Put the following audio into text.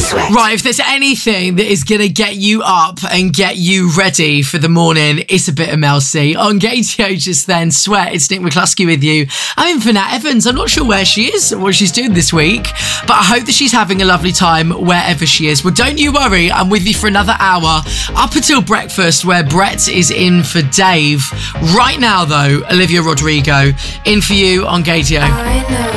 Sweat. Right, if there's anything that is going to get you up and get you ready for the morning, it's a bit of Mel C. On Gadio just then, Sweat, it's Nick McCluskey with you. I'm in for Nat Evans. I'm not sure where she is or what she's doing this week, but I hope that she's having a lovely time wherever she is. Well, don't you worry, I'm with you for another hour, up until breakfast, where Brett is in for Dave. Right now, though, Olivia Rodrigo, in for you on Gadio. I know